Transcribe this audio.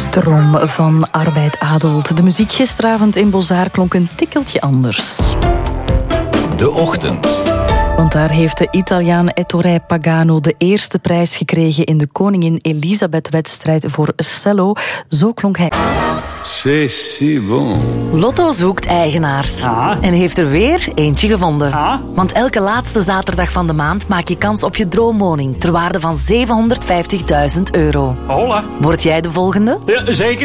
Stroom van Arbeid Adelt. De muziek gisteravond in Bozaar klonk een tikkeltje anders. De Ochtend. Want daar heeft de Italiaan Ettore Pagano de eerste prijs gekregen in de Koningin Elisabeth-wedstrijd voor cello. Zo klonk hij. C'est si bon. Lotto zoekt eigenaars. En heeft er weer eentje gevonden. Want elke laatste zaterdag van de maand maak je kans op je droomwoning ter waarde van €750.000. Hola. Word jij de volgende? Ja, zeker.